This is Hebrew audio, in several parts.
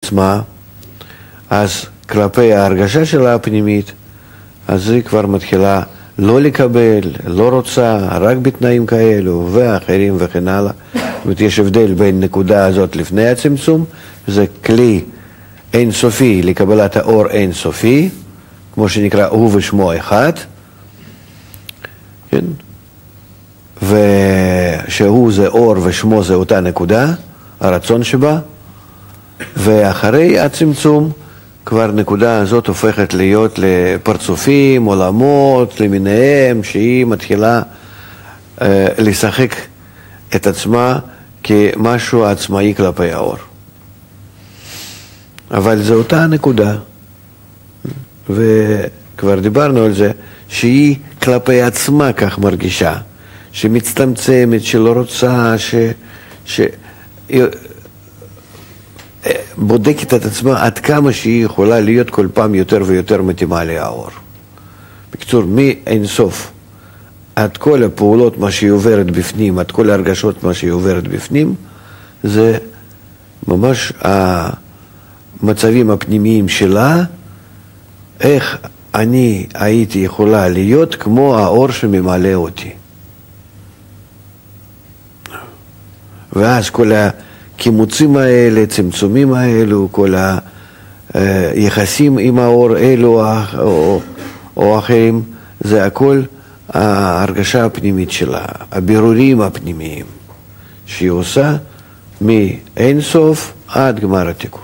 עצמה, אז כלפי ההרגשה שלה הפנימית, אז היא כבר מתחילה לא לקבל, לא רוצה, רק בתנאים כאלו ואחרים וכן הלאה. זאת אומרת, יש הבדל בין נקודה הזאת לפני הצמצום, זה כלי אינסופי לקבלת האור אינסופי, כמו שנקרא הוא ושמו אחד, כן? ושהוא זה אור ושמו זה אותה נקודה, הרצון שבה, ואחרי הצמצום כבר נקודה הזאת הופכת להיות לפרצופים, עולמות, למיניהם, שהיא מתחילה לשחק את עצמה כמשהו עצמאי כלפי האור. אבל זו אותה נקודה, וכבר דיברנו על זה, שהיא כלפי עצמה כך מרגישה, שמצטמצמת, שלא רוצה, בודקת את עצמה עד כמה שהיא יכולה להיות כל פעם יותר ויותר מתאימה לאור. בקיצור, מאינסוף עד כל הפעולות מה שהיא עוברת בפנים, עד כל ההרגשות מה שהיא עוברת בפנים, זה ממש המצבים הפנימיים שלה, איך אני הייתי יכולה להיות כמו האור שממלא אותי. ואז כל הקימוצים האלה, צמצומים האלו, כל היחסים עם האור אלו או אחרים, זה הכל ההרגשה הפנימית שלה, הבירורים הפנימיים שהיא עושה מאין סוף עד גמר התיקון.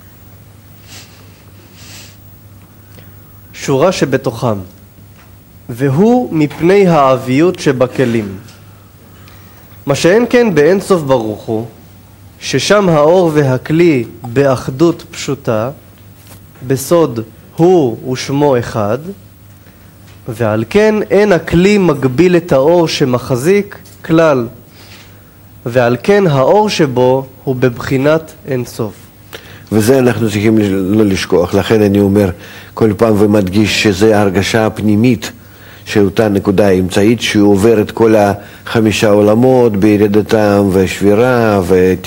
שורה שבתוכם, והוא מפני העביות שבכלים. מה שאין כן באין סוף ברוך הוא, ששם האור והכלי באחדות פשוטה, בסוד הוא ושמו אחד, ועל כן אין הכלי מגביל את האור שמחזיק כלל, ועל כן האור שבו הוא בבחינת אין סוף. וזה אנחנו צריכים לא לשכוח, לכן אני אומר כל פעם ומדגיש שזה ההרגשה הפנימית של אותה נקודה האמצעית שהוא עובר את כל החמישה עולמות בירידתם ושבירה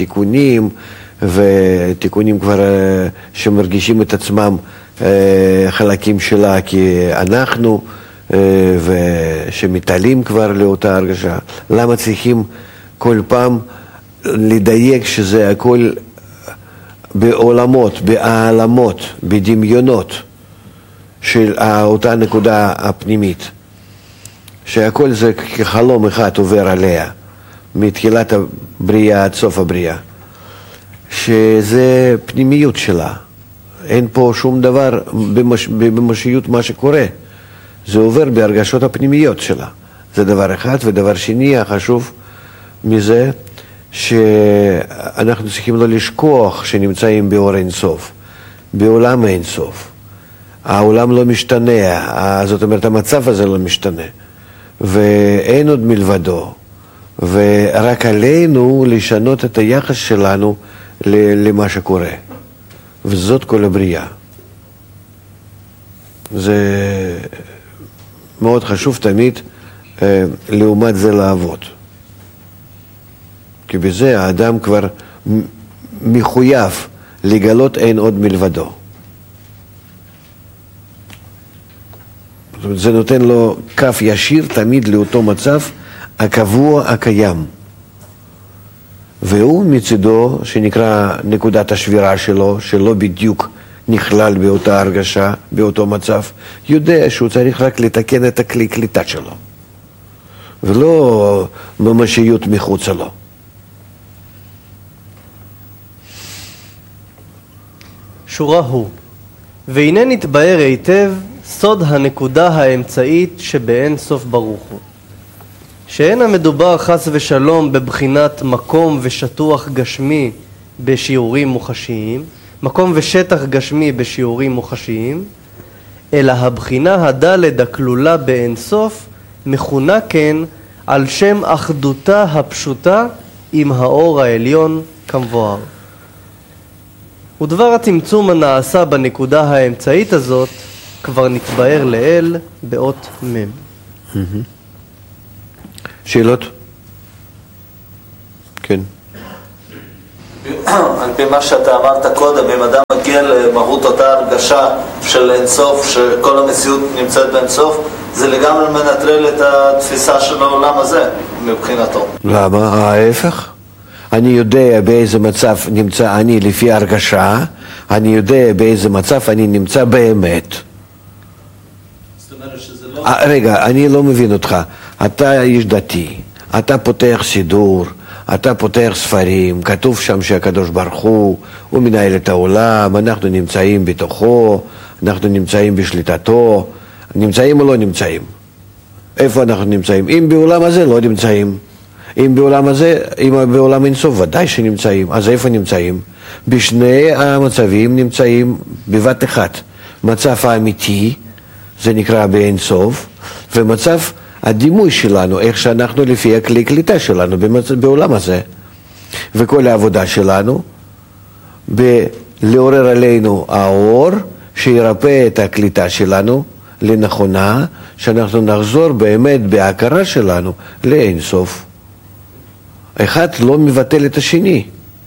ותיקונים כבר שמרגישים את עצמם חלקים שלה כאנחנו ושמתעלים כבר לאותה הרגשה. למה צריכים כל פעם לדייק שזה הכל בעולמות, בעלמות, בדמיונות של אותה נקודה הפנימית, שהכל זה כחלום אחד עובר עליה מתחילת הבריאה עד סוף הבריאה, שזה פנימיות שלה, אין פה שום דבר במשיות מה שקורה, זה עובר בהרגשות הפנימיות שלה. זה דבר אחד. ודבר שני החשוב מזה, שאנחנו צריכים לא לשכוח שנמצאים באור אינסוף, בעולם אינסוף. העולם לא משתנה, זאת אומרת המצב הזה לא משתנה, ואין עוד מלבדו, ורק עלינו לשנות את היחס שלנו למה שקורה, וזאת כל הבריאה. זה מאוד חשוב תמיד לעומת זה לעבוד, כי בזה האדם כבר מחויב לגלות אין עוד מלבדו. זה נותן לו קו ישיר תמיד לאותו מצב הקבוע הקיים, והוא מצידו שנקרא נקודת השבירה שלו, שלא בדיוק נכלל באותה הרגשה, באותו מצב, יודע שהוא צריך רק לתקן את הכלי קליטה שלו ולא ממשיות מחוצה לו. שורה הוא, והנה נתבהר היטב סוד הנקודה האמצעית שבאין סוף ברוך הוא, שאין המדובר חס ושלום בבחינת מקום ושטוח גשמי בשיעורים מוחשיים, מקום ושטח גשמי בשיעורים מוחשיים, אלא הבחינה הדלת הכלולה באין סוף מכונה כן על שם אחדותה הפשוטה עם האור העליון כמבואר. ודבר הצמצום הנעשה בנקודה האמצעית הזאת כבר נתבהר לאל באות מם. שאלות? כן. על פי מה שאתה אמרת קודם, אם אדם מגיע למהות אותה הרגשה של אינסוף, שכל המציאות נמצאת באינסוף, זה לגמרי מנטרל את התפיסה של העולם הזה מבחינתו. למה? ההפך. אני יודע באיזה מצב נמצא אני לפי הרגשה, אני יודע באיזה מצב אני נמצא באמת. זאת אומרת שזה לא... רגע, אני לא מבין אותך. אתה איש דתי, אתה פותח סידור, אתה פותח ספרים, כתוב שם שהקדוש ברוך הוא מנהל את העולם, אנחנו נמצאים בתוכו, אנחנו נמצאים בשליטתו, נמצאים או לא נמצאים? איפה אנחנו נמצאים? אם בעולם הזה לא נמצאים. אם בעולם הזה, אם בעולם אינסוף, ודאי שנמצאים. אז איפה נמצאים? בשני המצבים נמצאים בבת אחת. מצב האמיתי, זה נקרא באינסוף, ומצב הדימוי שלנו, איך שאנחנו לפי הכלי קליטה שלנו בעולם הזה. וכל העבודה שלנו, לעורר עלינו האור, שירפא את הקליטה שלנו לנכונה, שאנחנו נחזור באמת בהכרה שלנו לאינסוף. אחד לא מבטל את השני.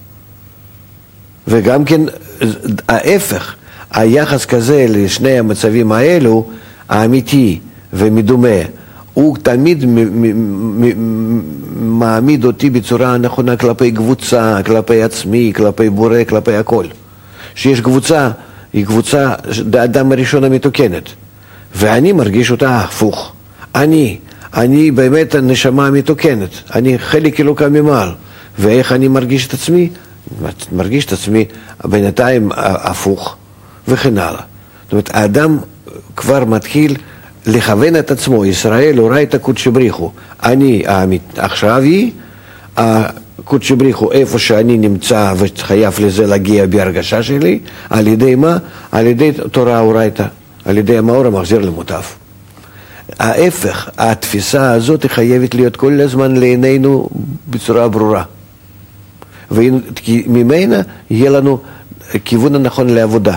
וגם כן ההפך, היחס כזה לשני המצבים האלו, האמיתי ומדומה, הוא תמיד מעמיד אותי בצורה נכונה כלפי קבוצה, כלפי עצמי, כלפי בורא, כלפי הכל. שיש קבוצה, היא קבוצה, האדם הראשון המתוקנת, ואני מרגיש אותה הפוך. אני באמת הנשמה המתוקנת, אני חלק אלוקה ממעל, ואיך אני מרגיש את עצמי? מרגיש את עצמי בינתיים הפוך, וכן הלאה. זאת אומרת, האדם כבר מתחיל לכוון את עצמו, ישראל אורייתא קודשא בריחו, אני עכשיו היא, הקודשא בריחו איפה שאני נמצא וחייב לזה להגיע בהרגשה שלי, על ידי מה? על ידי תורה אורייתא, על ידי המאור המחזיר למוטב. ההפך, התפיסה הזאת חייבת להיות כל הזמן לעינינו בצורה ברורה. וממנה יהיה לנו כיוון הנכון לעבודה.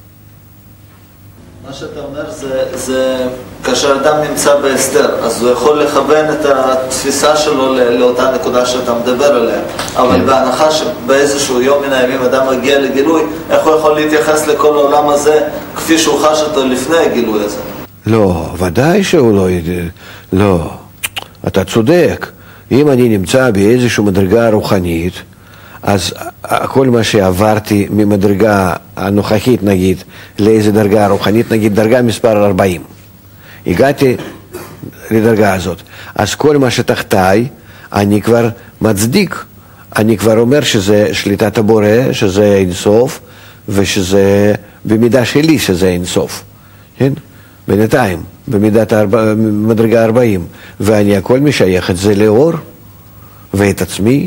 מה שאתה אומר זה כאשר אדם נמצא בהסתר, אז הוא יכול לכוון את התפיסה שלו לאותה נקודה שאתה מדבר עליה. אבל בהנחה שבאיזשהו יום מן הימים אדם מגיע לגילוי, איך הוא יכול להתייחס לכל העולם הזה כפי שהוא חש אותו לפני הגילוי הזה? לא, ודאי שהוא לא ידע. לא, אתה צודק. אם אני נמצא באיזושהי מדרגה רוחנית, אז כל מה שעברתי ממדרגה הנוכחית, נגיד, לאיזו דרגה רוחנית, נגיד דרגה מספר 40. הגעתי לדרגה הזאת. אז כל מה שתחתיי, אני כבר מצדיק. אני כבר אומר שזה שליטת הבורא, שזה אינסוף, ושזה במידה שלי שזה אינסוף. כן? בינתיים, במידת מדרגה 40. ואני הכל משייך את זה לאור, ואת עצמי,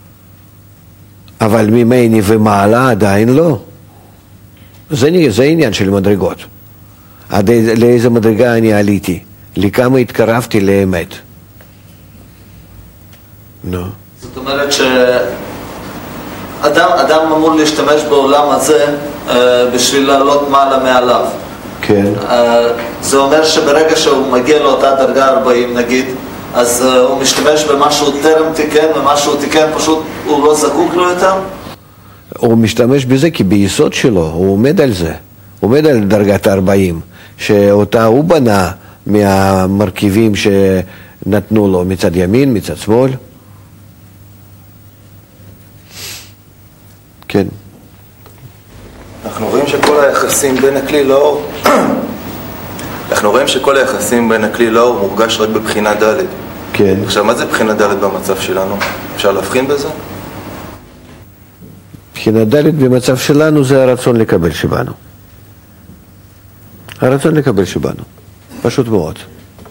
אבל ממני ומעלה עדיין לא. זה עניין של מדרגות. עד לאיזה מדרגה אני עליתי, לכמה התקרבתי לאמת. נו. זאת אומרת שאדם אמור להשתמש בעולם הזה בשביל לעלות מעלה מעליו. כן. זה אומר שברגע שהוא מגיע לאותה דרגה 40 נגיד, אז הוא משתמש במה שהוא טרם תיקן, ומה שהוא תיקן פשוט הוא לא זקוק לו יותר? הוא משתמש בזה כי ביסוד שלו, הוא עומד על זה. הוא עומד על דרגת 40, שאותה הוא בנה מהמרכיבים שנתנו לו מצד ימין, מצד שמאל. כן. אנחנו רואים שכל היחסים בין הכלי לאור בין הכלי לאור מורגש רק בבחינה ד'. כן. עכשיו, מה זה בחינה ד' במצב שלנו? אפשר להבחין בזה? בחינה ד' במצב שלנו זה הרצון לקבל שבנו. הרצון לקבל שבנו. פשוט מאוד.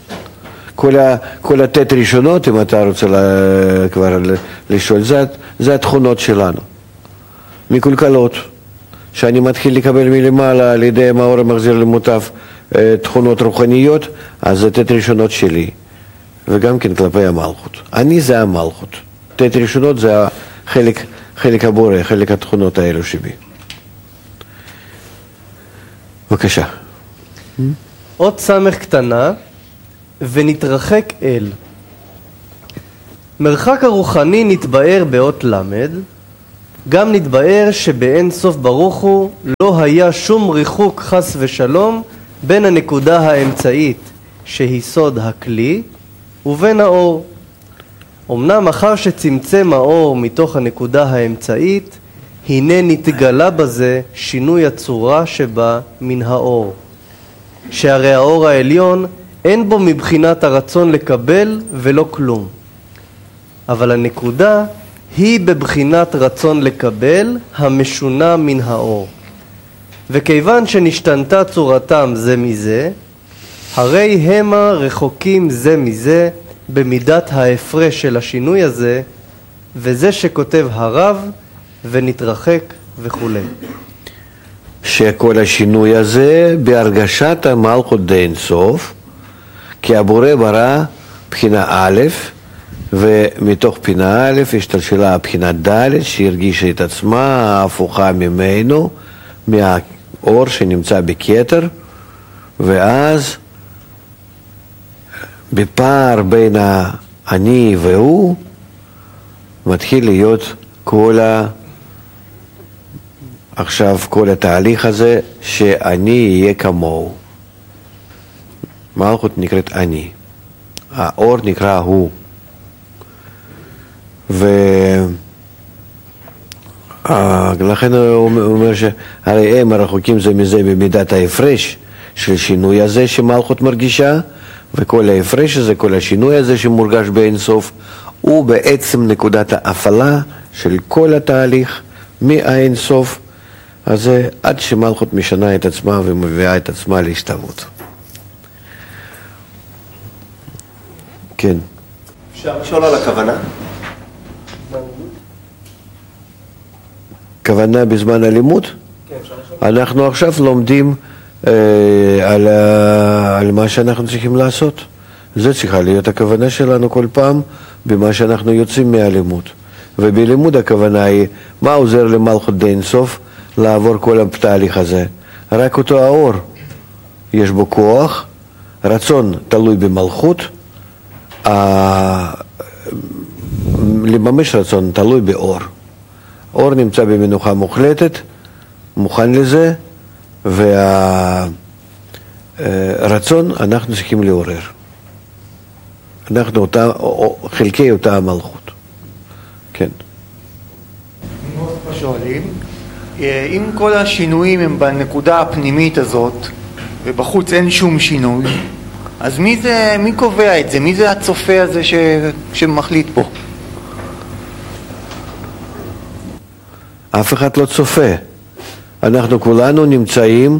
כל התת ראשונות, אם אתה רוצה כבר לשאול, זה התכונות שלנו. מקולקלות. שאני מתחיל לקבל מלמעלה על ידי המאור המחזיר למוטב תכונות רוחניות, אז זה תת ראשונות שלי, וגם כן כלפי המלכות. אני זה המלכות. תת ראשונות זה חלק הבורא, חלק התכונות האלו שבי. בבקשה. עוד סמך קטנה ונתרחק אל. מרחק הרוחני נתבאר באות למד, גם נתבאר שבאין סוף ברוך הוא לא היה שום ריחוק חס ושלום בין הנקודה האמצעית שהיא סוד הכלי ובין האור. אמנם אחר שצמצם האור מתוך הנקודה האמצעית, הנה נתגלה בזה שינוי הצורה שבה מן האור. שהרי האור העליון אין בו מבחינת הרצון לקבל ולא כלום. אבל הנקודה היא בבחינת רצון לקבל המשונה מן האור. וכיוון שנשתנתה צורתם זה מזה, הרי המה רחוקים זה מזה במידת ההפרש של השינוי הזה, וזה שכותב הרב ונתרחק וכו'. שכל השינוי הזה בהרגשת המלכות די אינסוף, כי הבורא ברא בחינה א', ומתוך בחינה א' השתלשלה הבחינה ד' שהרגישה את עצמה ההפוכה ממנו, מהאור שנמצא בכתר, ואז בפער בין אני והוא מתחיל להיות עכשיו כל התהליך הזה שאני אהיה כמוהו. מלכות נקראת אני, האור נקרא הוא. ולכן הוא אומר שהרי הם הרחוקים זה מזה במידת ההפרש של שינוי הזה שמלכות מרגישה, וכל ההפרש הזה, כל השינוי הזה שמורגש באינסוף, הוא בעצם נקודת ההפעלה של כל התהליך מהאינסוף הזה עד שמלכות משנה את עצמה ומביאה את עצמה להשתוות. כן. אפשר לשאול על הכוונה? כוונה בזמן הלימוד? כן, אפשר לשאול. אנחנו עכשיו לומדים על מה שאנחנו צריכים לעשות. זה צריכה להיות הכוונה שלנו כל פעם במה שאנחנו יוצאים מהלימוד. ובלימוד הכוונה היא מה עוזר למלכות די אינסוף לעבור כל התהליך הזה. רק אותו האור. יש בו כוח, רצון תלוי במלכות, לממש רצון תלוי באור. אור נמצא במנוחה מוחלטת, מוכן לזה, והרצון אנחנו צריכים לעורר. אנחנו חלקי אותה המלכות. כן. שואלים, אם כל השינויים הם בנקודה הפנימית הזאת ובחוץ אין שום שינוי, אז מי קובע את זה? מי זה הצופה הזה שמחליט פה? אף אחד לא צופה. אנחנו כולנו נמצאים,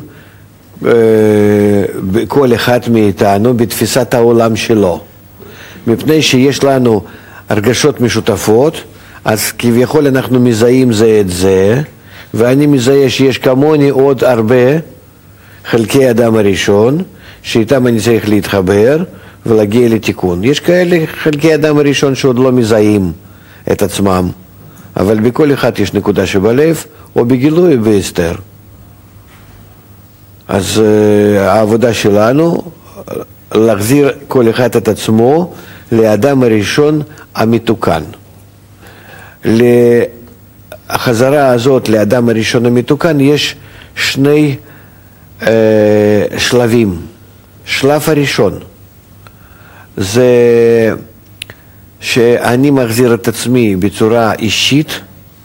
כל אחד מאיתנו בתפיסת העולם שלו. מפני שיש לנו הרגשות משותפות, אז כביכול אנחנו מזהים זה את זה, ואני מזהה שיש כמוני עוד הרבה חלקי אדם הראשון, שאיתם אני צריך להתחבר ולהגיע לתיקון. יש כאלה חלקי אדם הראשון שעוד לא מזהים את עצמם, אבל בכל אחד יש נקודה שבלב, או בגילוי או בהסתר. אז העבודה שלנו, להחזיר כל אחד את עצמו לאדם הראשון המתוקן. לחזרה הזאת לאדם הראשון המתוקן יש שני שלבים. שלב הראשון זה שאני מחזיר את עצמי בצורה אישית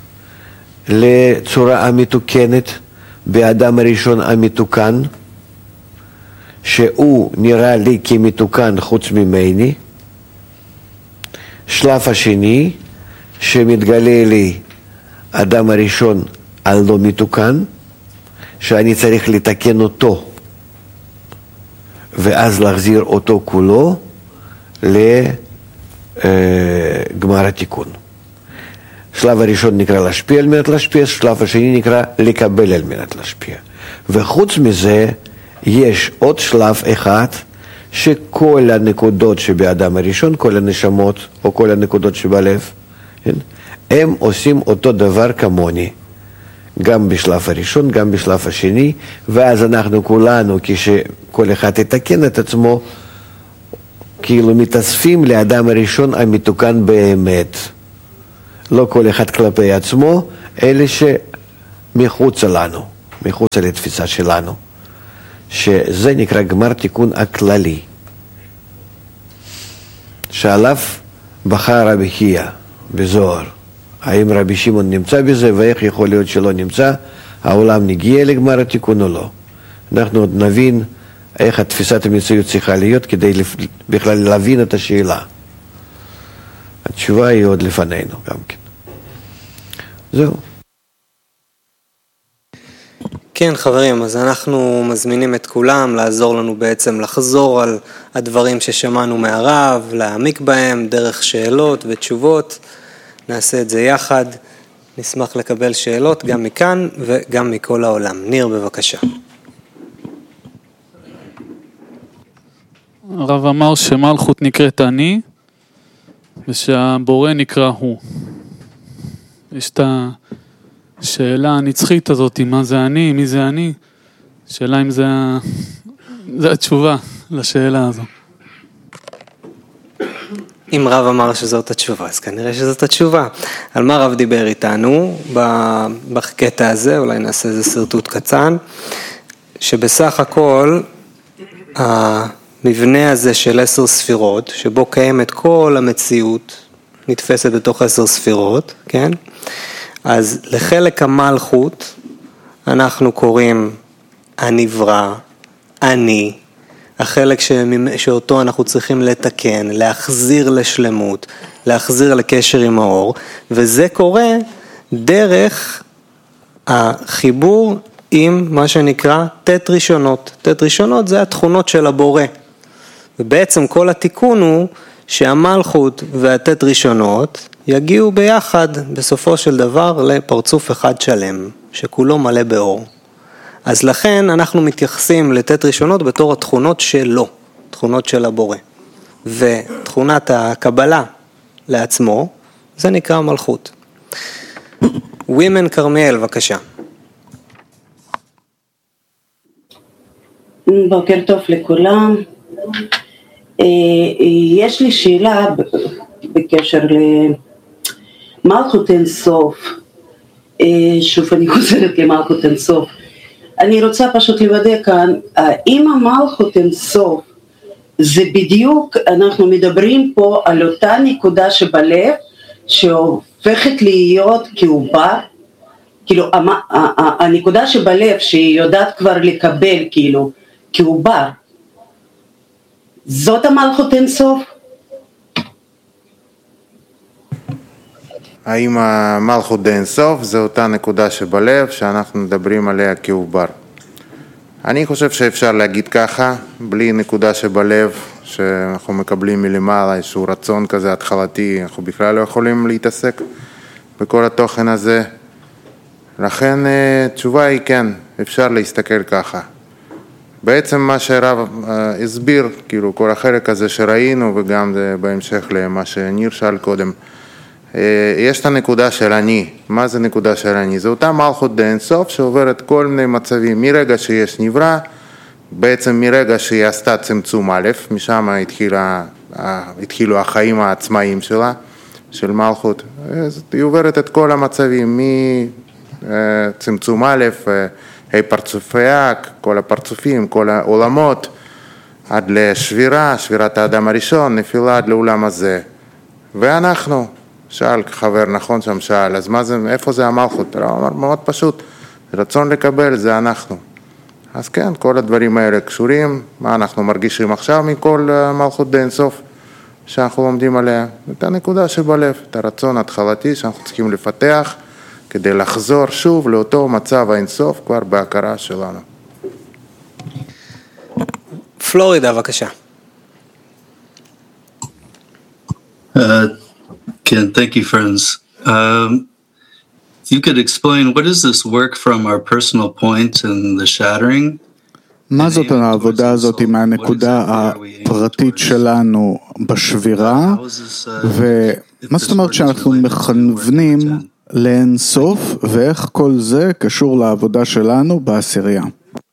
לצורה המתוקנת באדם הראשון המתוקן, שהוא נראה לי כמתוקן חוץ ממני. שלב השני שמתגלה לי אדם הראשון הלא מתוקן, שאני צריך לתקן אותו ואז להחזיר אותו כולו לגמר התיקון. שלב הראשון נקרא להשפיע על מנת להשפיע, שלב השני נקרא לקבל על מנת להשפיע. וחוץ מזה יש עוד שלב אחד שכל הנקודות שבאדם הראשון, כל הנשמות או כל הנקודות שבלב, הם עושים אותו דבר כמוני. גם בשלב הראשון, גם בשלב השני, ואז אנחנו כולנו, כשכל אחד יתקן את עצמו, כאילו מתאספים לאדם הראשון המתוקן באמת. לא כל אחד כלפי עצמו, אלה שמחוץ לנו, מחוץ לתפיסה שלנו, שזה נקרא גמר תיקון הכללי, שעליו בחר רבי חייא בזוהר. האם רבי שמעון נמצא בזה ואיך יכול להיות שלא נמצא, העולם נגיע לגמר התיקון או לא. אנחנו עוד נבין איך התפיסת המציאות צריכה להיות כדי בכלל להבין את השאלה. התשובה היא עוד לפנינו גם כן. זהו. כן חברים, אז אנחנו מזמינים את כולם לעזור לנו בעצם לחזור על הדברים ששמענו מהרב, להעמיק בהם דרך שאלות ותשובות. נעשה את זה יחד, נשמח לקבל שאלות גם מכאן וגם מכל העולם. ניר בבקשה. הרב אמר שמלכות נקראת אני ושהבורא נקרא הוא. יש את השאלה הנצחית הזאת, מה זה אני, מי זה אני? שאלה אם זה התשובה לשאלה הזו. אם רב אמר שזאת התשובה, אז כנראה שזאת התשובה. על מה רב דיבר איתנו בקטע הזה, אולי נעשה איזה סרטוט קצן, שבסך הכל המבנה הזה של 10 ספירות, שבו קיימת כל המציאות, נתפסת בתוך 10 ספירות, כן? אז לחלק המלכות אנחנו קוראים הנברא, אני, החלק שאותו אנחנו צריכים לתקן, להחזיר לשלמות, להחזיר לקשר עם האור, וזה קורה דרך החיבור עם מה שנקרא תת ראשונות. תת ראשונות זה התכונות של הבורא. ובעצם כל התיקון הוא שהמלכות והתת ראשונות יגיעו ביחד בסופו של דבר לפרצוף אחד שלם, שכולו מלא באור. אז לכן אנחנו מתייחסים לתת ראשונות בתור התכונות שלו, תכונות של הבורא. ותכונת הקבלה לעצמו, זה נקרא מלכות. ווימן קרמיאל, בבקשה. בוקר טוב לכולם. יש לי שאלה בקשר למלכות אין סוף. שוב אני חוזרת למלכות אין סוף. אני רוצה פשוט לוודא כאן, אם המלכות אין סוף, זה בדיוק, אנחנו מדברים פה על אותה נקודה שבלב, שהופכת להיות כעובר, כאילו הנקודה שבלב שהיא יודעת כבר לקבל כאילו כעובר, זאת המלכות אין סוף? האם המלכות אין סוף זה אותה נקודה שבלב שאנחנו מדברים עליה כעובר? אני חושב שאפשר להגיד ככה, בלי נקודה שבלב שאנחנו מקבלים מלמעלה, איזשהו רצון כזה התחלתי, אנחנו בכלל לא יכולים להתעסק בכל התוכן הזה. לכן תשובה היא כן, אפשר להסתכל ככה. בעצם מה שהרב הסביר, כאילו כל החלק הזה שראינו וגם בהמשך למה שניר שאל קודם, יש את הנקודה של אני. מה זה נקודה של אני? זה אותה מלכות אין סוף שעוברת כל מיני מצבים, מרגע שיש נברא, בעצם מרגע שהיא עשתה צמצום א', משם התחילו החיים העצמאיים שלה, של מלכות. היא עוברת את כל המצבים, מצמצום א', פרצופיה, כל הפרצופים, כל העולמות, עד לשבירה, שבירת האדם הראשון, נפילה עד לעולם הזה. ואנחנו, שאל חבר, נכון שם שאל, אז מה זה, איפה זה המלכות? הוא אמר, מאוד פשוט, רצון לקבל זה אנחנו. אז כן, כל הדברים האלה קשורים, מה אנחנו מרגישים עכשיו מכל מלכות אין סוף שאנחנו לומדים עליה? את הנקודה שבלב, את הרצון התחלתי שאנחנו צריכים לפתח, כדי לחזור שוב לאותו מצב אין סוף כבר בהכרה שלנו. פלורידה, בבקשה. Ken, thank you, friends. You could explain what is this work from our personal point and the shattering? מה זאת העבודה הזאת עם הנקודה הפרטית שלנו בשבירה, ומה זאת אומרת שאנחנו מכוונים לאין סוף, ואיך כל זה קשור לעבודה שלנו בעשירייה?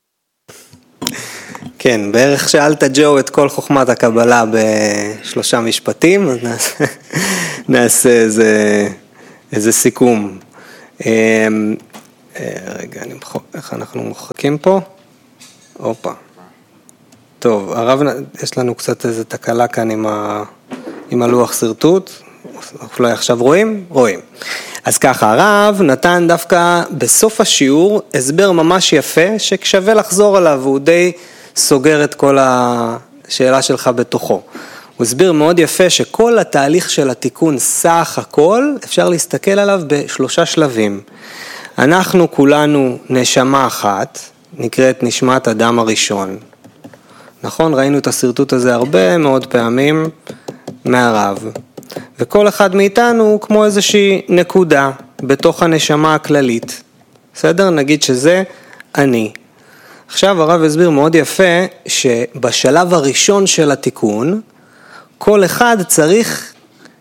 כן, בערך שאלת ג'ו את כל חוכמת הקבלה ב3 משפטים, אז נעשה איזה סיכום. רגע, איך אנחנו מוחקים פה? אופה. טוב, הרב, יש לנו קצת איזו תקלה כאן עם הלוח סרטוט. אולי עכשיו רואים? רואים. אז ככה, הרב נתן דווקא בסוף השיעור הסבר ממש יפה ששווה לחזור עליו, והוא די סוגר את כל השאלה שלך בתוכו. הוא הסביר מאוד יפה שכל התהליך של התיקון סך הכל אפשר להסתכל עליו בשלושה שלבים. אנחנו כולנו נשמה אחת, נקראת נשמת אדם הראשון. נכון? ראינו את הסרטוט הזה הרבה מאוד פעמים מהרב. וכל אחד מאיתנו הוא כמו איזושהי נקודה בתוך הנשמה הכללית. בסדר? נגיד שזה אני. עכשיו הרב הסביר מאוד יפה שבשלב הראשון של התיקון, כל אחד צריך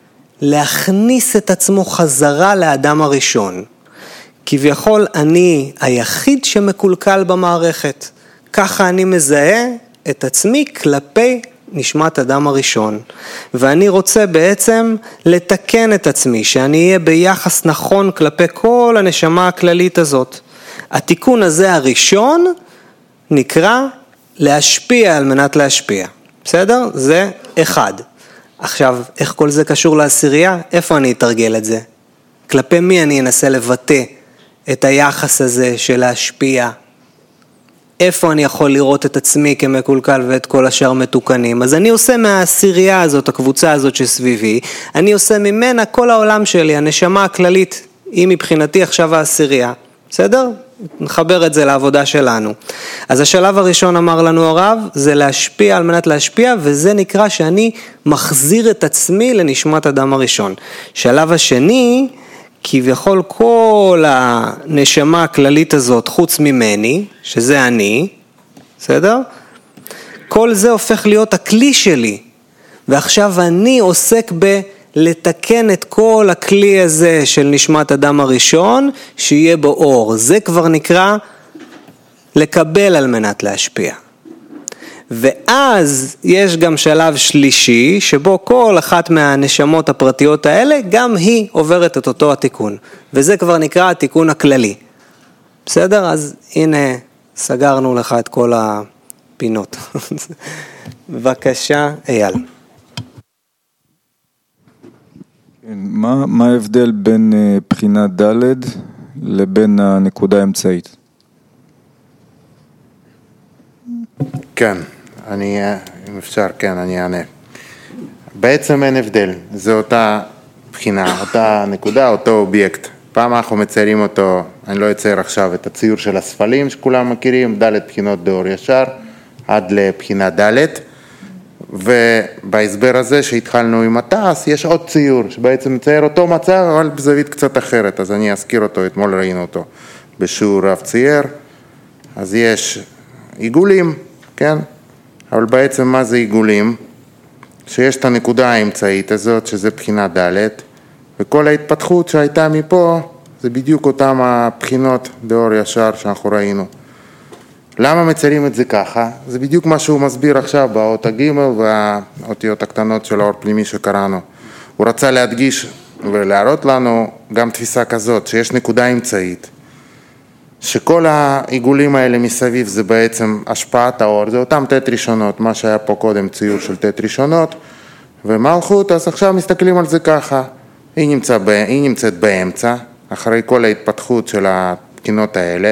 להכניס את עצמו חזרה לאדם הראשון. כביכול אני היחיד שמקולקל במערכת. ככה אני מזהה את עצמי כלפי נשמת אדם הראשון. ואני רוצה בעצם לתקן את עצמי, שאני אהיה ביחס נכון כלפי כל הנשמה הכללית הזאת. התיקון הזה הראשון נקרא להשפיע על מנת להשפיע. בסדר? זה אחד. עכשיו, איך כל זה קשור לעשירייה? איפה אני אתרגל את זה? כלפי מי אני אנסה לבטא את היחס הזה של להשפיע? איפה אני יכול לראות את עצמי כמקולקל ואת כל השאר מתוקנים? אז אני עושה מהעשירייה הזאת, הקבוצה הזאת שסביבי, אני עושה ממנה כל העולם שלי, הנשמה הכללית, היא מבחינתי עכשיו העשירייה. בסדר? נחבר את זה לעבודה שלנו. אז השלב הראשון אמר לנו הרב, זה להשפיע על מנת להשפיע, וזה נקרא שאני מחזיר את עצמי לנשמת אדם הראשון. שלב השני, כביכול כל הנשמה הכללית הזאת חוץ ממני, שזה אני, בסדר? כל זה הופך להיות הכלי שלי, ועכשיו אני עוסק לתקן את כל הכלי הזה של נשמת אדם הראשון, שיהיה בו אור. זה כבר נקרא לקבל על מנת להשפיע. ואז יש גם שלב שלישי, שבו כל אחת מהנשמות הפרטיות האלה, גם היא עוברת את אותו התיקון. וזה כבר נקרא התיקון הכללי. בסדר? אז הנה, סגרנו לך את כל הפינות. בבקשה, אייל. מה ההבדל בין בחינה ד' לבין הנקודה האמצעית? כן, אם אפשר, כן, אני אענה. בעצם אין הבדל, זה אותה בחינה, אותה נקודה, אותו אובייקט. פעם אנחנו מציירים אותו, אני לא אצייר עכשיו את הציור של הספלים שכולם מכירים, ד' בחינות דאור ישר, עד לבחינה ד', ובהסבר הזה שהתחלנו עם התעש, יש עוד ציור שבעצם מצייר אותו מצב, אבל בזווית קצת אחרת, אז אני אזכיר אותו, אתמול ראינו אותו בשיעור רב צייר. אז יש עיגולים, כן? אבל בעצם מה זה עיגולים? שיש את הנקודה האמצעית הזאת, שזה בחינה ד', וכל ההתפתחות שהייתה מפה, זה בדיוק אותם הבחינות דאור ישר שאנחנו ראינו. למה מציירים את זה ככה? זה בדיוק מה שהוא מסביר עכשיו באות הג' והאותיות הקטנות של האור פנימי שקראנו. הוא רצה להדגיש ולהראות לנו גם תפיסה כזאת, שיש נקודה אמצעית, שכל העיגולים האלה מסביב זה בעצם השפעת האור, זה אותם ת' ראשונות, מה שהיה פה קודם ציור של ת' ראשונות, ומלכות, אז עכשיו מסתכלים על זה ככה, היא נמצאת באמצע, אחרי כל ההתפתחות של הבחינות האלה,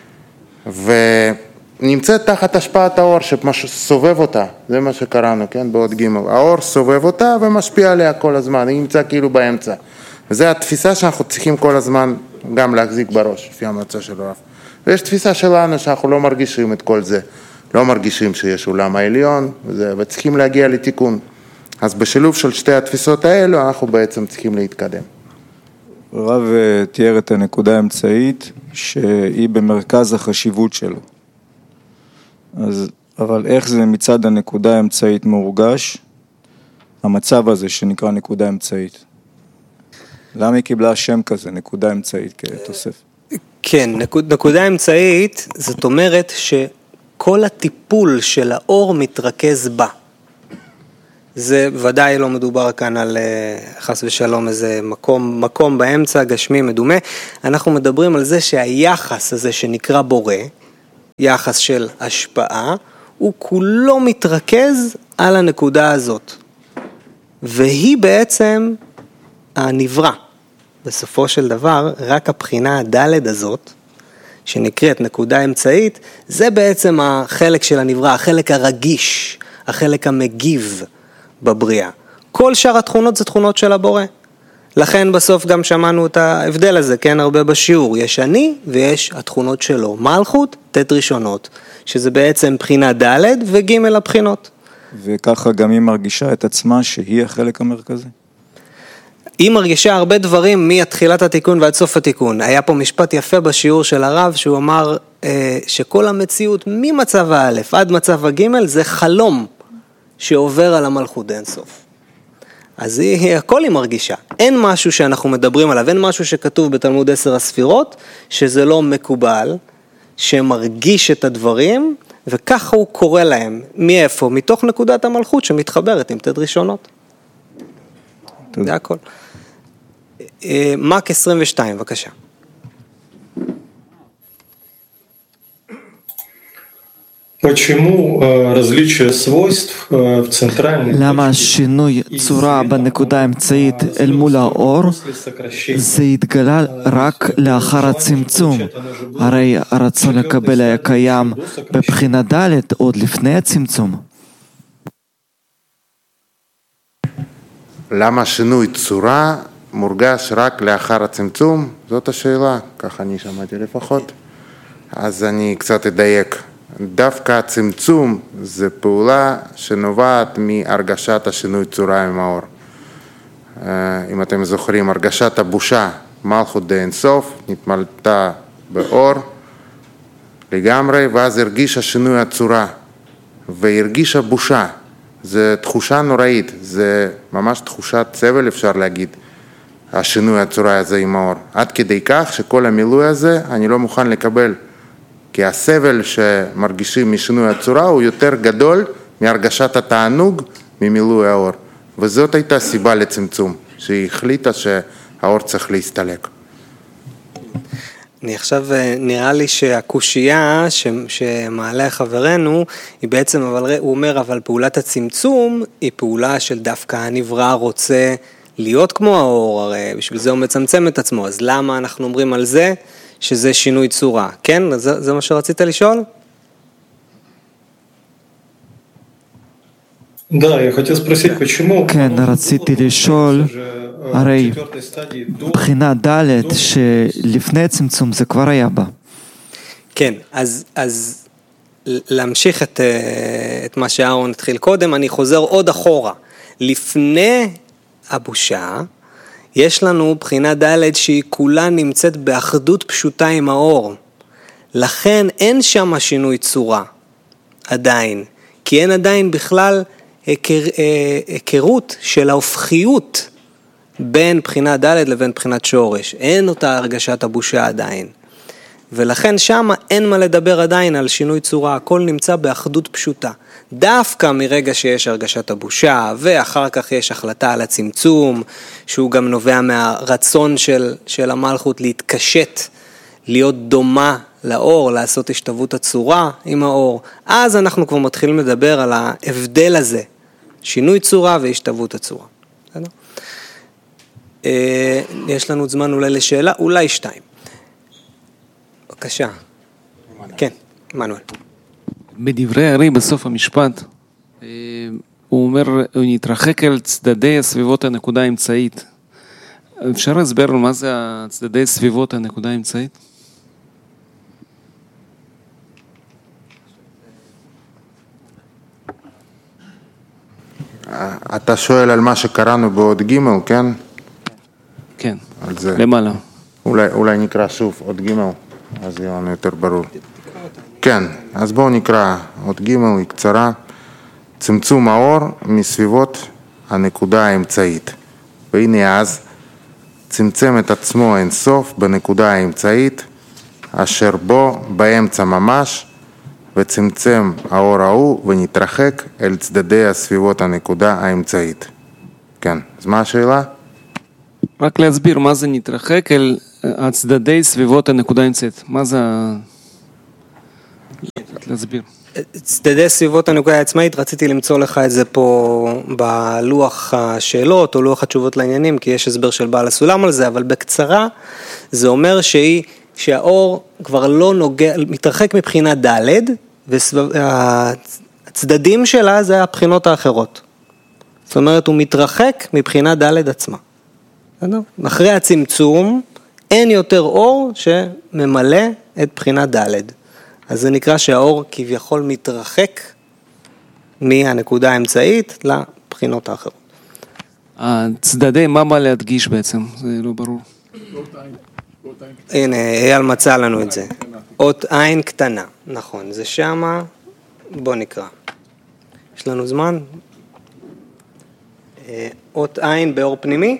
ונמצאת תחת השפעת האור שסובב אותה, זה מה שקראנו, כן, בעוד ג' האור סובב אותה ומשפיע עליה כל הזמן, היא נמצא כאילו באמצע. וזה התפיסה שאנחנו צריכים כל הזמן גם להחזיק בראש, לפי המצע של הרב. ויש תפיסה שלנו שאנחנו לא מרגישים את כל זה, לא מרגישים שיש עולם העליון, וצריכים להגיע לתיקון. אז בשילוב של שתי התפיסות האלו, אנחנו בעצם צריכים להתקדם. הרב תיאר את הנקודה האמצעית, שהיא במרכז החשיבות שלו. אבל איך זה מצד הנקודה האמצעית מורגש, המצב הזה שנקרא נקודה אמצעית? למה היא קיבלה שם כזה, נקודה אמצעית כתוסף? כן, נקודה אמצעית, זאת אומרת שכל הטיפול של האור מתרכז בה. זה ודאי לא מדובר כאן על חס ושלום איזה מקום באמצע, גשמי, מדומה. אנחנו מדברים על זה שהיחס הזה שנקרא בורא, יחס של השפעה, הוא כולו מתרכז על הנקודה הזאת. והיא בעצם הנברא. בסופו של דבר, רק הבחינה הדלת הזאת, שנקראת נקודה אמצעית, זה בעצם החלק של הנברא, החלק הרגיש, החלק המגיב בבריאה. כל שאר התכונות זה תכונות של הבורא. לכן בסוף גם שמענו את ההבדל הזה, כן, הרבה בשיעור. יש אני ויש התכונות שלו. מלכות, תת ראשונות, שזה בעצם בחינה ד' וג' הבחינות. וככה גם היא מרגישה את עצמה שהיא החלק המרכזי. היא מרגישה הרבה דברים מתחילת התיקון ועד סוף התיקון. היה פה משפט יפה בשיעור של הרב, שהוא אמר שכל המציאות ממצב הא' עד מצב הג' זה חלום שעובר על המלכות אין סוף. אז הכל היא מרגישה. אין משהו שאנחנו מדברים עליו, אין משהו שכתוב בתלמוד 10 הספירות, שזה לא מקובל, שמרגיש את הדברים, וככה הוא קורא להם. מאיפה? מתוך נקודת המלכות שמתחברת עם תת ראשונות. זה הכל. מק 22, בבקשה. למה שינוי צורה בנקודה האמצעית אל מול האור זה התגלה רק לאחר הצמצום? הרי הרצון לקבל היה קיים בבחינה ד' עוד לפני הצמצום. למה שינוי צורה מורגש רק לאחר הצמצום? זאת השאלה, ככה אני שמעתי לפחות. אז אני קצת אדייק. דווקא הצמצום זה פעולה שנובעת מהרגשת השינוי צורה עם האור. אם אתם זוכרים, הרגשת הבושה, מלכות דאין סוף, נתמלתה באור לגמרי, ואז הרגישה שינוי הצורה, והרגישה בושה. זה תחושה נוראית, זה ממש תחושת סבל, אפשר להגיד, השינוי הצורה הזה עם האור. עד כדי כך שכל המילוי הזה אני לא מוכן לקבל, כי הסבל שמרגישים משינוי הצורה הוא יותר גדול מהרגשת התענוג ממילוי האור. וזאת הייתה סיבה לצמצום, שהיא החליטה שהאור צריך להסתלק. אני עכשיו נראה לי שהקושייה שמעלה חברנו היא בעצם, הוא אומר, אבל פעולת הצמצום היא פעולה של דווקא הנברא רוצה להיות כמו האור, הרי בשביל זה הוא מצמצם את עצמו, אז למה אנחנו אומרים על זה שזה שינוי צורה? כן? זה מה שרצית לשאול? כן, רציתי לשאול, הרי בחינה ד' שלפני הצמצום זה כבר היה בה. כן, אז להמשיך את מה שאהרון התחיל קודם, אני חוזר עוד אחורה. לפני הבושה, יש לנו בחינה ד' שהיא כולה נמצאת באחדות פשוטה עם האור. לכן אין שם שינוי צורה, עדיין. כי אין עדיין בכלל היכרות של ההופכיות בין בחינה ד' לבין בחינת שורש. אין אותה הרגשת הבושה עדיין. ולכן שם אין מה לדבר עדיין על שינוי צורה, הכל נמצא באחדות פשוטה. דווקא מרגע שיש הרגשת הבושה, ואחר כך יש החלטה על הצמצום, שהוא גם נובע מהרצון של המלכות להתקשט, להיות דומה לאור, לעשות השתוות הצורה עם האור, אז אנחנו כבר מתחילים לדבר על ההבדל הזה, שינוי צורה והשתוות הצורה. יש לנו זמן אולי לשאלה, אולי 2. בבקשה. כן, מנואל. בדברי הרי בסוף המשפט, הוא אומר, הוא נתרחק על צדדי סביבות הנקודה האמצעית. אפשר להסבר מה זה הצדדי סביבות הנקודה האמצעית? אתה שואל על מה שקראנו בעוד ג', כן? כן, למעלה. אולי נקרא שוב עוד ג', אז יהיה לנו יותר ברור. כן, אז בואו נקרא עוד ג', היא קצרה. צמצום האור מסביבות הנקודה האמצעית. והנה אז צמצם את עצמו אינסוף בנקודה האמצעית, אשר בו באמצע ממש, וצמצם האור ההוא ונתרחק אל צדדי הסביבות הנקודה האמצעית. כן, אז מה השאלה? רק להסביר מה זה נתרחק אל הצדדי סביבות הנקודה האמצעית. מה זה... להסביר. צדדי סביבות הנקודה העצמאית, רציתי למצוא לך את זה פה בלוח השאלות או לוח התשובות לעניינים, כי יש הסבר של בעל הסולם על זה, אבל בקצרה זה אומר שהאור כבר לא נוגע, מתרחק מבחינה ד' והצדדים שלה זה הבחינות האחרות. זאת אומרת, הוא מתרחק מבחינה ד' עצמה. אחרי הצמצום אין יותר אור שממלא את בחינה ד'. אז זה נקרא שהאור כביכול מתרחק מהנקודה האמצעית לבחינות האחרות. הצדדי, מה בא להדגיש בעצם? זה לא ברור. הנה, אייל מצא לנו את זה. אות עין קטנה, נכון, זה שמה, בוא נקרא. יש לנו זמן? אות עין באור פנימי?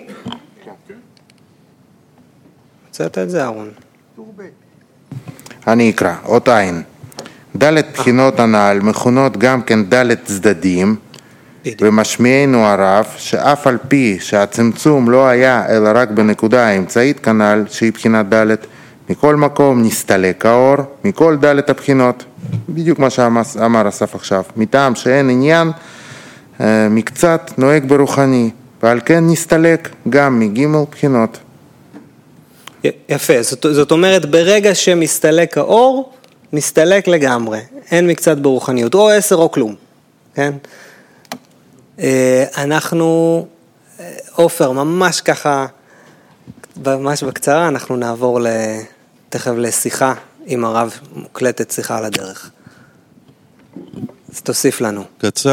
מצאת את זה, אהרון? אני אקרא, אות עין. ד' בחינות הנעל מכונות גם כן ד' צדדים, ומשמיענו הרב שאף על פי שהצמצום לא היה אלא רק בנקודה האמצעית כנ"ל שהיא בחינת ד', מכל מקום נסתלק האור מכל ד' הבחינות, בדיוק מה שאמר אסף עכשיו, מטעם שאין עניין מקצת נוהג ברוחני, ועל כן נסתלק גם מגימל בחינות. יפה, זאת אומרת ברגע שמסתלק האור, מסתלק לגמרי, אין מקצת ברוחניות, או 10 או כלום, כן? אנחנו, אופר, ממש ככה, ממש בקצרה, אנחנו נעבור תכף לשיחה עם הרב, מוקלטת שיחה על הדרך. אז תוסיף לנו.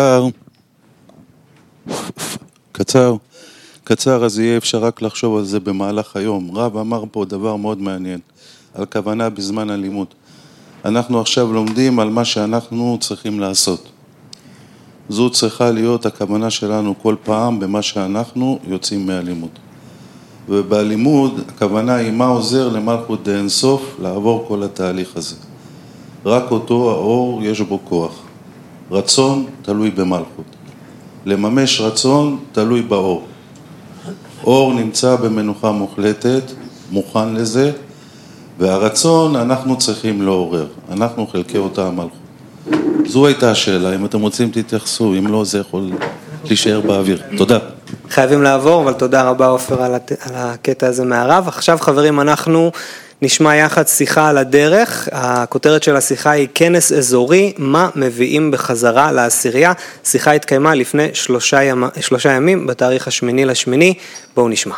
קצר, אז יהיה אפשר רק לחשוב על זה במהלך היום. רב אמר פה דבר מאוד מעניין, על כוונה בזמן הלימוד. אנחנו עכשיו לומדים על מה שאנחנו צריכים לעשות. זו צריכה להיות הכוונה שלנו כל פעם במה שאנחנו יוצאים מהלימוד. ובלימוד הכוונה היא מה עוזר למלכות דאין סוף לעבור כל התהליך הזה. רק אותו האור יש בו כוח. רצון תלוי במלכות. לממש רצון תלוי באור. אור נמצא במנוחה מוחלטת, מוכן לזה, והרצון אנחנו צריכים לעורר. אנחנו חלקי אותה המלכות. זו הייתה השאלה, אם אתם רוצים תתייחסו, אם לא זה יכול להישאר באוויר. תודה. חייבים לעבור, אבל תודה רבה אופר על הקטע הזה מהרב. עכשיו חברים, אנחנו נשמע יחד שיחה על הדרך. הכותרת של השיחה היא כנס אזורי, מה מביאים בחזרה לעשירייה. שיחה התקיימה לפני 3 ימים, בתאריך 8/8. בואו נשמע.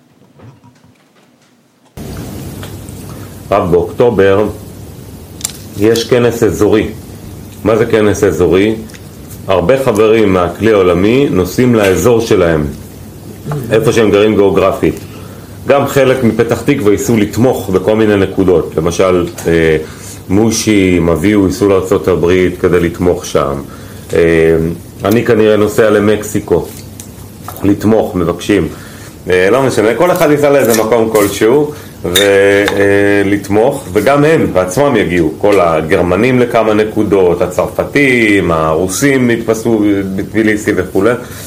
רב, באוקטובר יש כנס אזורי. מה זה כנס אזורי? הרבה חברים מהכלי העולמי נוסעים לאזור שלהם, איפה שהם גרים גיאוגרפית. גם חלק מפתח תקווה ייסעו לתמוך בכל מיני נקודות, למשל מושי, מביאו, ייסעו לארצות הברית כדי לתמוך שם. אני כנראה נוסע למקסיקו, לתמוך, מבקשים. לא משנה, כל אחד ייסע לאיזה מקום כלשהו ולתמוך, וגם הם בעצמם יגיעו, כל הגרמנים לכמה נקודות, הצרפתים, הרוסים יתפסו בטביליסי וכו'.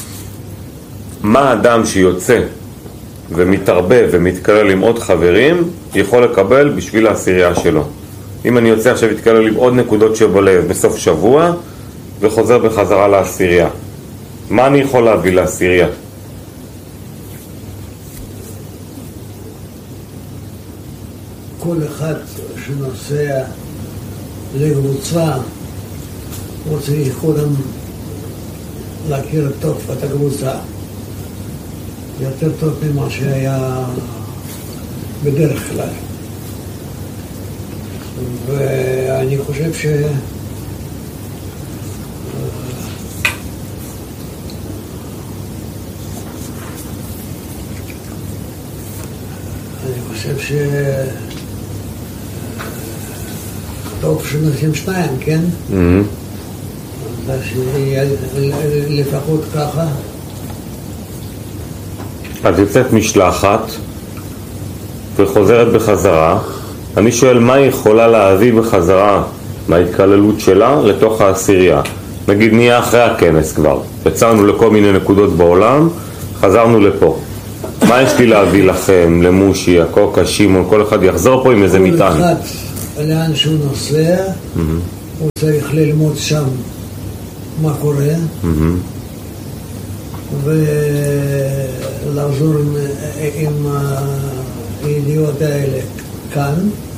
מה אדם שיוצא ומתערבב ומתקלל עם עוד חברים יכול לקבל בשביל העשירייה שלו? אם אני יוצא עכשיו להתקלל עם עוד נקודות שבלב בסוף שבוע וחוזר בחזרה לעשירייה, מה אני יכול להביא לעשירייה? כל אחד שנוסע לקבוצה הוא צריך קודם להכיר טוב את הקבוצה יותר טוב ממה שהיה בדרך כלל. ואני חושב טוב שנוסעים 2, כן? אז שיהיה לפחות ככה. אז יוצאת משלחת וחוזרת בחזרה. אני שואל מה היא יכולה להביא בחזרה, מההתקללות שלה לתוך העשירייה. נגיד נהיה אחרי הכנס כבר, יצאנו לכל מיני נקודות בעולם, חזרנו לפה. מה יש לי להביא לכם, למושי, הקוקה, שימון, כל אחד יחזור פה עם איזה מטען? כל אחד לאן שהוא נוסע, הוא צריך ללמוד שם מה קורה, ולחזור עם הידיעות האלה כאן,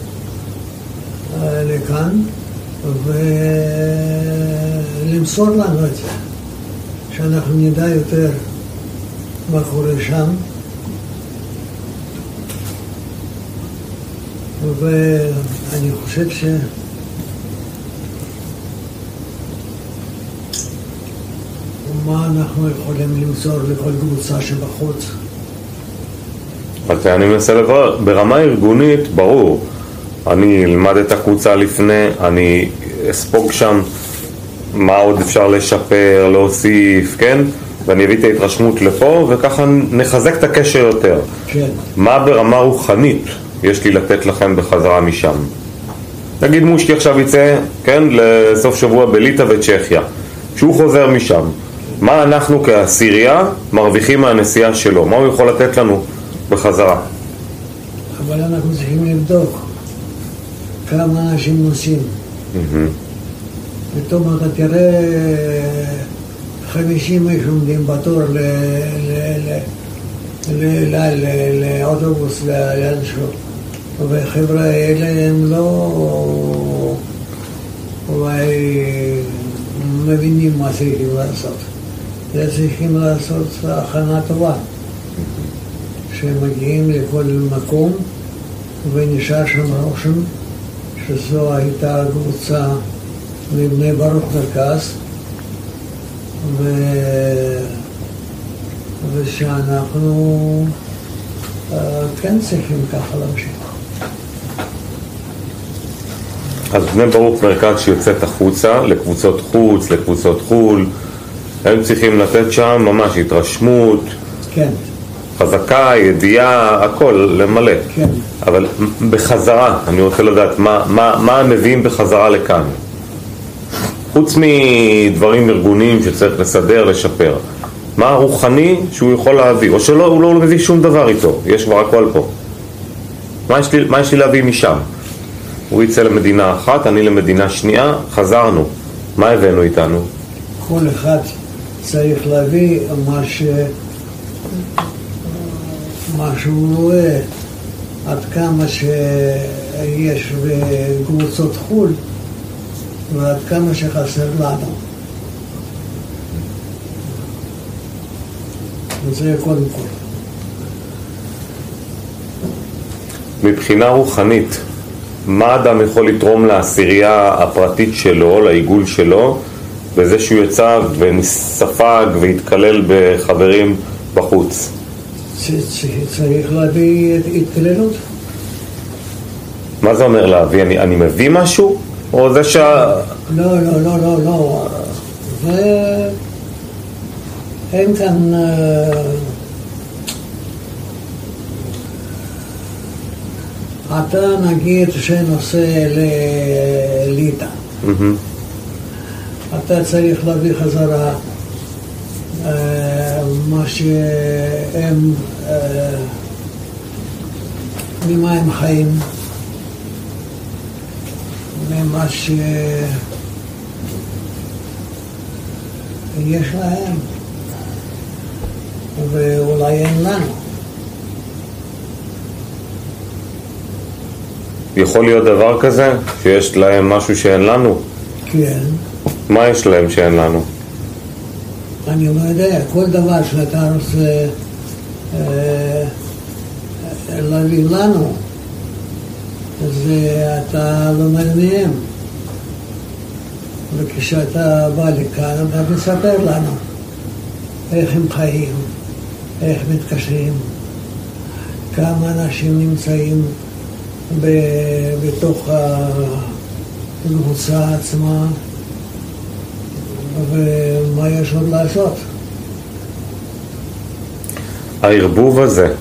לכאן, ולמסור לנו את זה, שאנחנו נדע יותר מה קורה שם. ואני חושב מה אנחנו יכולים למסור לכל קבוצה שבחוץ. אז אני מנסה לברר, ברמה ארגונית, ברור, אני אלמד את הקבוצה לפני, אני אספוג שם מה עוד אפשר לשפר, להוסיף, כן? ואני אביא את ההתרשמות לפה, וככה נחזק את הקשר יותר. כן. מה ברמה רוחנית יש לי לתת לכם בחזרה משם? נגיד מושקי עכשיו יצא, כן, לסוף שבוע בליטא וצ'כיה. כשהוא חוזר משם, מה אנחנו כעשירייה מרוויחים מהנסיעה שלו? מה הוא יכול לתת לנו בחזרה? אבל אנחנו צריכים לבדוק כמה אנשים נוסעים. פתאום אתה תראה 50 איש עומדים בתור לאוטובוס לאנשהו, והחבר'ה האלה הם לא אולי מבינים מה צריכים לעשות. זה צריכים לעשות הכנה טובה, שהם מגיעים לכל מקום ונשאר שם רושם שזו הייתה קבוצה מבני ברוך מרכז, ושאנחנו כן צריכים ככה להמשיך. אז בני ברוך מרכז שיוצאת החוצה לקבוצות חוץ, לקבוצות חול, הם צריכים לתת שם ממש התרשמות, כן. חזקה, ידיעה, הכל, למלא. כן. אבל בחזרה, אני רוצה לדעת מה הם מביאים בחזרה לכאן. חוץ מדברים ארגוניים שצריך לסדר, לשפר. מה הרוחני שהוא יכול להביא? או שלא, הוא לא מביא שום דבר איתו, יש כבר הכל פה. מה יש לי להביא משם? הוא יצא למדינה אחת, אני למדינה שנייה, חזרנו. מה הבאנו איתנו? כל אחד צריך להביא מה שהוא רואה, עד כמה שיש בקבוצות חול ועד כמה שחסר לנו. וזה קודם כל. מבחינה רוחנית, מה אדם יכול לתרום לעשירייה הפרטית שלו, לעיגול שלו, בזה שהוא יצא ונספג והתקלל בחברים בחוץ? צריך להביא התקללות. מה זה אומר להביא? אני מביא משהו? או זה לא. אין כאן אתה נגיד שנוסע לליטא, אתה צריך להביא חזרה מה שהם, ממה הם חיים, ממה שיש להם ואולי אין לנו. יכול להיות דבר כזה? שיש להם משהו שאין לנו? כן. מה יש להם שאין לנו? אני לא יודע, כל דבר שאתה רוצה להביא לנו, זה אתה לומד מהם. וכשאתה בא לכאן, אתה מספר לנו איך הם חיים, איך מתקשרים, כמה אנשים נמצאים בתוך הקבוצה עצמה, ומה יש עוד לעשות. הערבוב הזה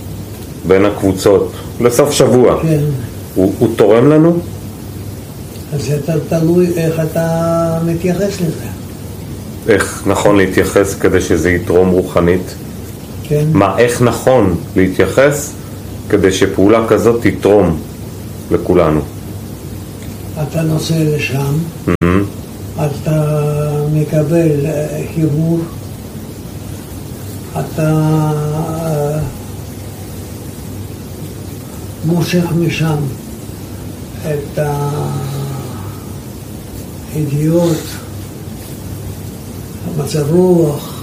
בין הקבוצות לסוף שבוע, כן. הוא תורם לנו? אז זה תלוי איך אתה מתייחס לזה. איך נכון להתייחס כדי שזה יתרום רוחנית? כן. מה, איך נכון להתייחס כדי שפעולה כזאת תתרום לכולנו? אתה נוסע לשם, אתה מקבל חיבור, אתה מושך משם את הידיעות, המצב רוח,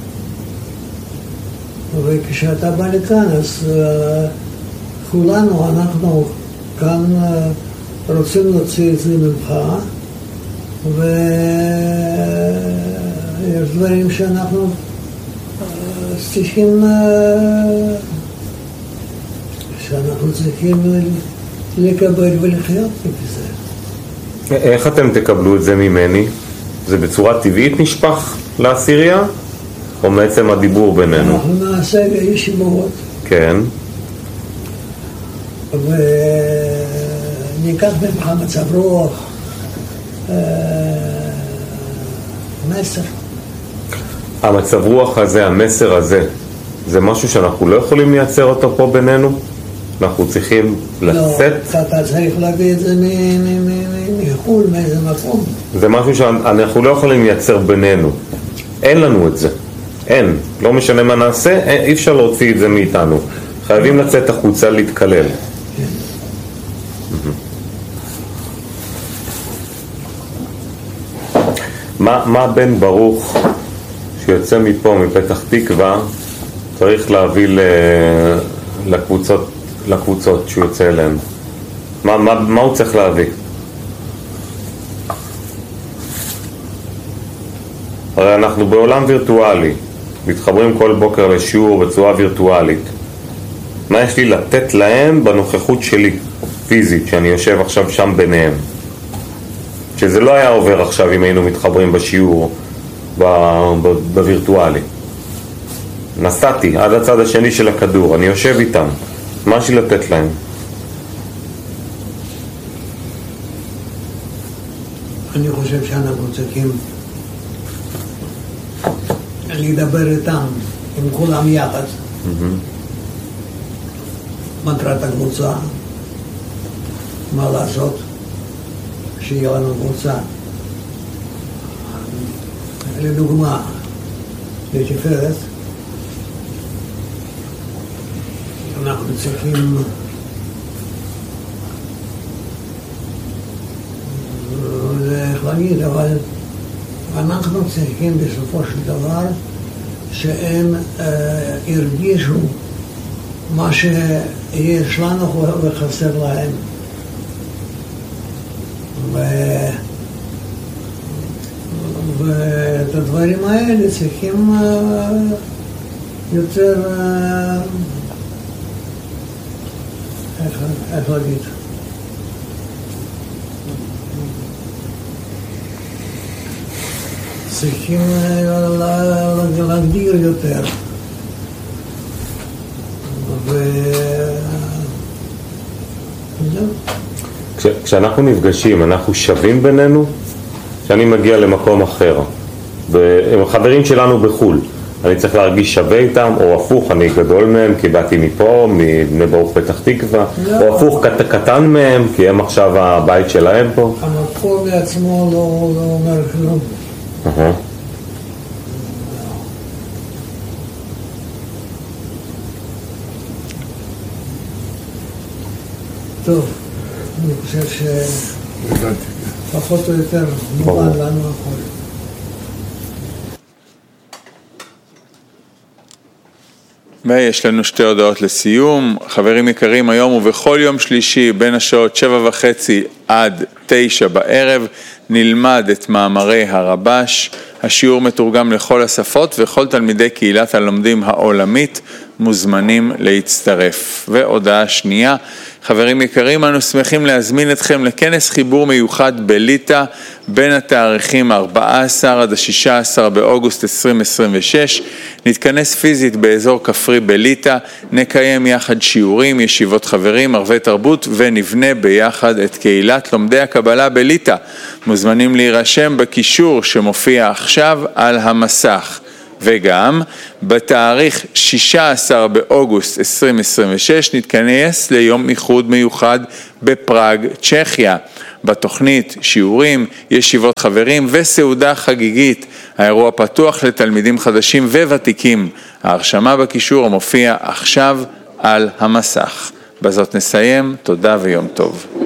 וכשאתה בא לכאן אז כולנו, אנחנו כאן רוצים להוציא את זה ממך, ויש דברים שאנחנו צריכים לקבל ולחיות בזה. איך אתם תקבלו את זה ממני? זה בצורה טבעית נשפך לעשירייה? או מעצם הדיבור בינינו? אנחנו נעשה ישיבות. כן. וניקח ממך מצב רוח, מסר. המצב רוח הזה, המסר הזה, זה משהו שאנחנו לא יכולים לייצר אותו פה בינינו? אנחנו צריכים לצאת? לא, אתה צריך להביא את זה מחול, מאיזה מקום. זה משהו שאנחנו לא יכולים לייצר בינינו. אין לנו את זה. אין. לא משנה מה נעשה, אי אפשר להוציא את זה מאיתנו. חייבים לצאת החוצה להתקלל. כן. מה בן ברוך שיוצא מפה, מפתח תקווה, צריך להביא לקבוצות שהוא יוצא אליהן? מה הוא צריך להביא? הרי אנחנו בעולם וירטואלי, מתחברים כל בוקר לשיעור בצורה וירטואלית. מה יש לי לתת להם בנוכחות שלי, פיזית, שאני יושב עכשיו שם ביניהם? שזה לא היה עובר עכשיו אם היינו מתחברים בשיעור בווירטואלי. נסעתי עד הצד השני של הכדור, אני יושב איתם, מה יש לי לתת להם? אני חושב שאנחנו צריכים לדבר איתם, עם כולם יחד. מטרת הקבוצה, מה לעשות שיהיה לנו קבוצה. לדוגמה, לתפארת, אנחנו צריכים איך להגיד, אבל אנחנו צריכים בסופו של דבר שהם הרגישו מה שיש לנו וחסר להם. ואת הדברים האלה צריכים יותר, איך להגיד? צריכים להגדיר יותר. כשאנחנו נפגשים, אנחנו שווים בינינו? כשאני מגיע למקום אחר, והם חברים שלנו בחול, אני צריך להרגיש שווה איתם, או הפוך, אני גדול מהם כי באתי מפה, מבני ברוך פתח תקווה, או הפוך, קטן מהם כי הם עכשיו הבית שלהם פה? המקום בעצמו לא אומר כלום. טוב, אני חושב שפחות או יותר מובן לנו הכל. ויש לנו שתי הודעות לסיום. חברים יקרים, היום ובכל יום שלישי בין השעות 7:30 עד 9 בערב נלמד את מאמרי הרבש. השיעור מתורגם לכל השפות וכל תלמידי קהילת הלומדים העולמית מוזמנים להצטרף. והודעה שנייה, חברים יקרים, אנו שמחים להזמין אתכם לכנס חיבור מיוחד בליטא בין התאריכים 14 עד ה-16 באוגוסט 2026. נתכנס פיזית באזור כפרי בליטא, נקיים יחד שיעורים, ישיבות חברים, ערבי תרבות ונבנה ביחד את קהילת לומדי הקבלה בליטא. מוזמנים להירשם בקישור שמופיע עכשיו על המסך. וגם בתאריך 16 באוגוסט 2026 נתכנס ליום איחוד מיוחד בפראג, צ'כיה. בתוכנית שיעורים, ישיבות חברים וסעודה חגיגית. האירוע פתוח לתלמידים חדשים וותיקים. ההרשמה בקישור המופיע עכשיו על המסך. בזאת נסיים, תודה ויום טוב.